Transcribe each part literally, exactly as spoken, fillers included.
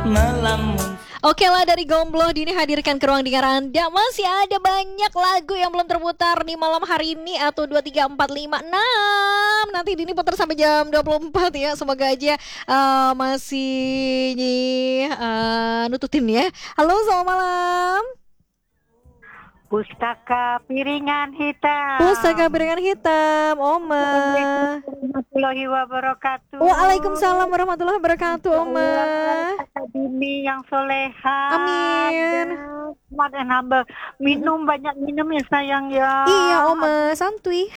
melamun. Oke lah, dari Gombloh Dini hadirkan ke ruang dengar Anda. Masih ada banyak lagu yang belum terputar di malam hari ini. Atau dua, tiga, empat, lima, enam. Nanti Dini putar sampai jam dua puluh empat ya. Semoga aja uh, masih uh, nututin ya. Halo, selamat malam. Pustaka Piringan Hitam. Pustaka Piringan Hitam, Oma. Warahmatullahi wabarakatuh. Waalaikumsalam warahmatullahi wabarakatuh, Oma. Dini yang soleha. Amin. Smart and humble. Minum banyak minum ya sayang ya. Iya, Oma, santuy.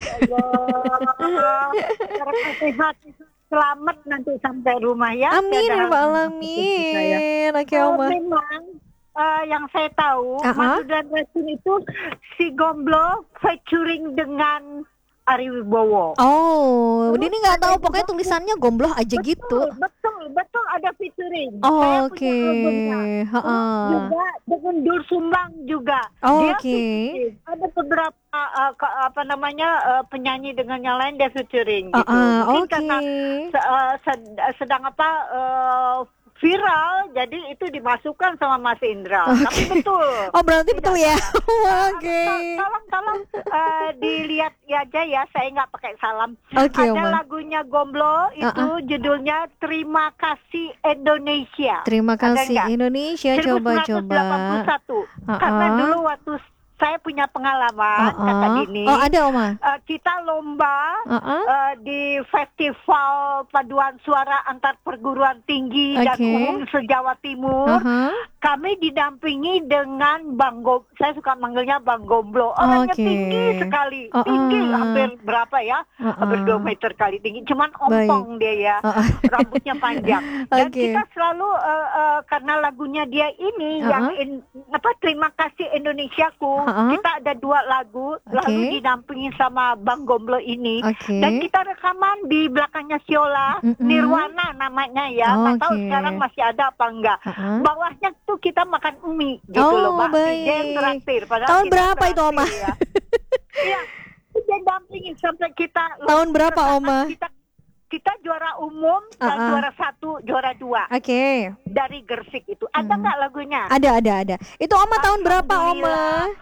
Sehat. Selamat nanti sampai rumah ya. Amin ya Rabbal alamin. Oke, Oma. Memang Uh, yang saya tahu, uh-huh. Madu dan Racun itu si Gombloh featuring dengan Ari Wibowo. Oh, Dini nggak tahu, pokoknya tulisannya Gombloh aja betul, gitu. Betul, betul ada featuring. Oh, oke. Okay. Juga dengan Dur Sumbang juga. Oh, dia oke. Okay. Ada beberapa uh, ke, apa namanya uh, penyanyi dengan yang lain dia featuring. Uh, gitu. uh, Mungkin okay. karena uh, sed, sedang apa? Uh, viral, jadi itu dimasukkan sama Mas Indra. Okay. Tapi betul. Oh, berarti betul ya. Oke. Okay. Tolong, tolong uh, dilihat ya aja ya. Saya nggak pakai salam. Okay, Ada Oma. lagunya Gombloh itu uh-uh. judulnya Terima Kasih Indonesia. Terima kasih Indonesia. Coba-coba. seribu sembilan ratus delapan puluh satu. Uh-uh. Karena dulu waktu saya punya pengalaman, uh-uh. Kakak Dini. Oh, ada, Oma. Uh, kita lomba uh-uh. uh, di festival paduan suara antar perguruan tinggi okay. dan umum se-Jawa Timur. Uh-huh. Kami didampingi dengan Bang Gombloh. Saya suka manggilnya Bang Gombloh. Orangnya okay. tinggi sekali, uh-uh. tinggi hampir berapa ya? Uh-uh. Hampir dua meter kali tinggi. Cuman ompong Baik. dia ya, uh-uh. rambutnya panjang. Dan okay. kita selalu uh, uh, karena lagunya dia ini uh-huh. yang in, apa? Terima Kasih Indonesiaku. Uh-huh. Kita ada dua lagu, okay. lalu didampingi sama Bang Gombloh ini. Okay. Dan kita rekaman di belakangnya Siola, mm-hmm. Nirwana namanya ya. Nggak okay. tahu sekarang masih ada apa enggak. Uh-huh. Bawahnya tuh kita makan mie gitu oh, loh, Mbak. Baik. Traktir. Tahun berapa itu, Oma? Iya, kita dampingi sampai kita. Tahun berapa, Oma? Kita kita juara umum uh-uh. dan juara satu, juara dua. Oke. Okay. Dari Gersik itu. Ada nggak hmm. lagunya? Ada, ada, ada. Itu Oma tahun berapa, Oma?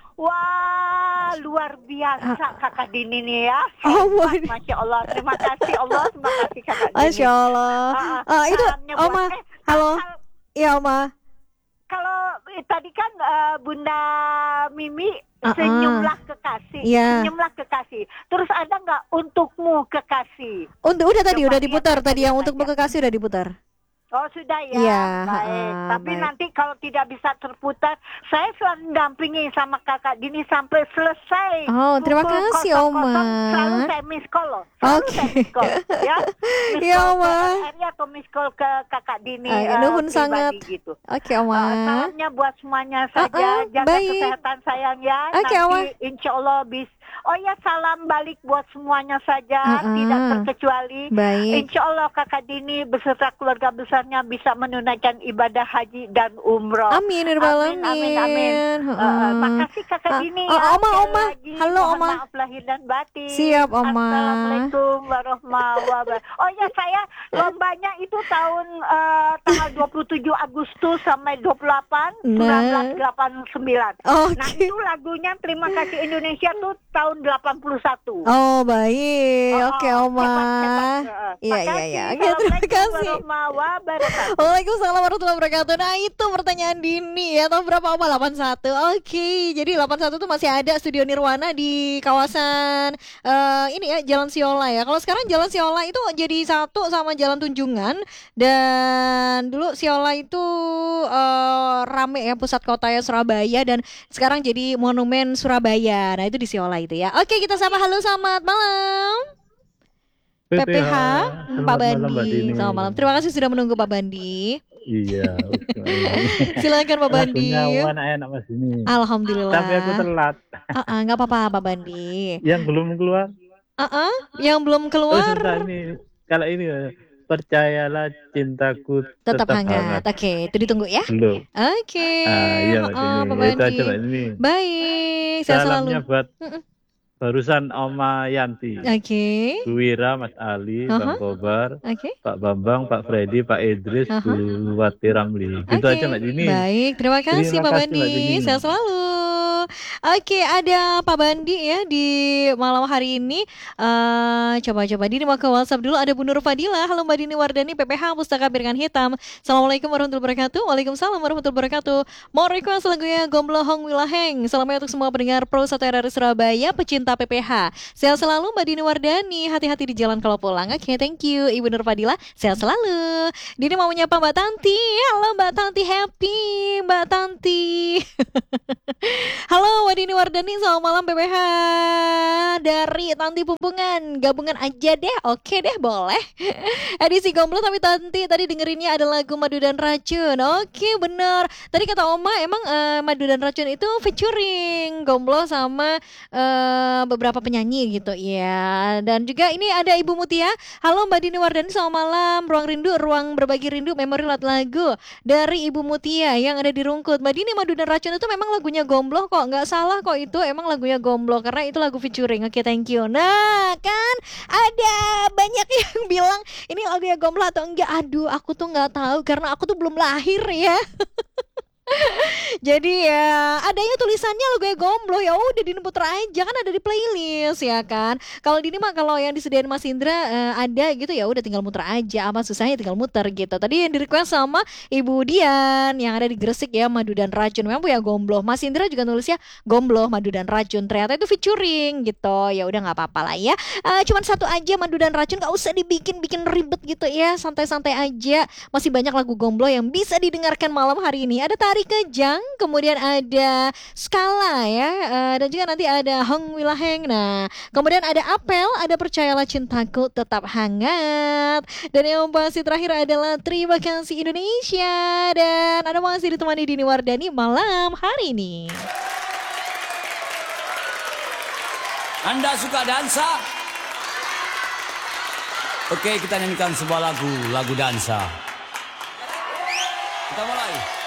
Wah, luar biasa Kakak Dini nih ya. Oh, Masya Allah. Terima kasih Allah. Terima kasih Kakak Dini. Masya Allah. Uh, uh, itu Oma. Eh, halo. Iya, Oma. Kalau eh, tadi kan uh, Bunda Mimi uh-uh. senyumlah kekasih, yeah. senyumlah kekasih. Terus ada nggak untukmu kekasih? Untuk udah tadi Coba udah diputar tadi yang untukmu kekasih udah diputar. Oh sudah ya, ya baik. Uh, Tapi baik. nanti kalau tidak bisa terputar, saya selalu dampingi sama Kakak Dini sampai selesai. Oh, terima kasih Oma. Selalu saya miss call loh. Selalu okay. saya miss call, ya. Miss ya call Oma. Ke atau miss call ke Kakak Dini. Uh, uh, sangat. Gitu. Oke okay, Oma. Uh, salamnya buat semuanya saja. Uh, uh, Jaga baik. kesehatan sayang ya. Okay, nanti Oma. insya Allah bisa. Oh ya, salam balik buat semuanya saja, uh-uh. tidak terkecuali. Baik. Insya Allah Kakak Dini beserta keluarga besarnya bisa menunaikan ibadah haji dan umroh. Amin, amin, amin, amin. Uh, uh, makasih Kakak Dini. Uh, ya. Oma, Oma. Lagi. Halo Mohon Oma. Maaf lahir dan batin. Siap Oma. Assalamualaikum warahmatullahi wabarakatuh. Oh ya, saya lombanya itu tahun uh, tanggal dua puluh tujuh Agustus sampai dua puluh delapan seribu sembilan ratus delapan puluh sembilan. Okay. Nah itu lagunya Terima Kasih Indonesia tuh tahun delapan puluh satu. Oh baik, oh, oke okay, Oma. Iya iya iya. Oke terima kasih. Waalaikumsalam warahmatullahi wabarakatuh. Nah itu pertanyaan Dini ya. Tahu berapa Oma? delapan puluh satu. Oke, okay. Jadi delapan puluh satu tuh masih ada Studio Nirwana di kawasan uh, ini ya Jalan Siola ya. Kalau sekarang Jalan Siola itu jadi satu sama Jalan Tunjungan. Dan dulu Siola itu uh, rame ya pusat kotanya Surabaya dan sekarang jadi Monumen Surabaya. Nah itu di Siola itu ya. Oke kita sapa halo selamat malam P P H Pak Bandi. Selamat malam. Terima kasih sudah menunggu Pak Bandi. Iya. Silakan Pak Bandi. Enak Mas ini. Alhamdulillah. Tapi aku telat. Uh-uh, nggak apa-apa Pak Bandi. Yang belum keluar. Uh-uh, yang belum keluar. Oh, ini kalau ini percayalah cintaku tetap, tetap hangat. hangat. Oke, okay, itu ditunggu ya. Belum. Oke. Okay. Ah, iya, uh, Pak Bandi. Aja, Pak, ini. Baik. Saya Salamnya selalu. buat Uh-uh. Barusan Oma Yanti. Oke. Okay. Bu Wira, Mas Ali, uh-huh. Bang Kobar, okay. Pak Bambang, Pak Freddy, Pak Idris, uh-huh. Bu Wati Ramli. Gitu okay. aja Mbak Dini. Baik, terima kasih terima Pak kasih, Bandi. Sehat selalu. Oke, okay, ada Pak Bandi ya di malam hari ini. Uh, coba-coba Dini mau ke WhatsApp dulu. Ada Bu Nur Fadila. Halo Mbak Dini Wardani, P P H Pustaka Piringan Hitam. Assalamualaikum warahmatullahi wabarakatuh. Waalaikumsalam warahmatullahi wabarakatuh. Mau request lagunya Gomblo Hong Wilaheng. Salamnya untuk semua pendengar Pro satu R R I Surabaya, pecinta P P H. Sehat selalu Mbak Dini Wardani. Hati-hati di jalan kalau pulang. Oke, okay, thank you Ibu Nur Fadila. Sehat selalu. Dini mau menyapa Mbak Tanti. Halo Mbak Tanti, happy Mbak Tanti. Halo Mbak Dini Wardani, selamat malam P P H dari Tanti Pumpungan. Gabungan aja deh, oke deh boleh. Edisi Gomblo tapi Tanti tadi dengerinnya ada lagu Madu dan Racun. Oke bener. Tadi kata Oma emang uh, Madu dan Racun itu featuring Gomblo sama uh, beberapa penyanyi gitu ya. Dan juga ini ada Ibu Mutia. Halo Mbak Dini Wardani, selamat malam. Ruang Rindu, ruang berbagi rindu, memori lagu dari Ibu Mutia yang ada di Rungkut. Mbak Dini, Madu dan Racun itu memang lagunya Gomblo kok, nggak salah kok, itu emang lagunya Gomblo karena itu lagu featuring. Oke, okay, thank you. Nah kan ada banyak yang bilang ini lagunya Gomblo atau enggak. Aduh, aku tuh nggak tahu karena aku tuh belum lahir ya. Jadi ya adanya tulisannya lagunya Gomblo, ya udah Dini puter aja kan ada di playlist ya kan. Kalau Dini mah kalau yang disediain Mas Indra uh, ada gitu ya udah tinggal muter aja, apa susahnya tinggal muter gitu. Tadi yang di request sama Ibu Dian yang ada di Gresik ya, Madu dan Racun, memang punya Gomblo. Mas Indra juga nulisnya Gomblo Madu dan Racun, ternyata itu featuring gitu. Ya udah nggak apa-apa lah ya. Uh, cuman satu aja Madu dan Racun, nggak usah dibikin-bikin ribet gitu ya, santai-santai aja. Masih banyak lagu Gomblo yang bisa didengarkan malam hari ini. Ada Tari Kejang, kemudian ada Skala ya, uh, dan juga nanti ada Hong Wilaheng. Nah, kemudian ada Apel, ada Percayalah Cintaku Tetap Hangat, dan yang pasti terakhir adalah Terima Kasih Indonesia. Dan ada masih ditemani Dini Wardani malam hari ini. Anda suka dansa? Oke, kita nyanyikan sebuah lagu, lagu dansa. Kita mulai.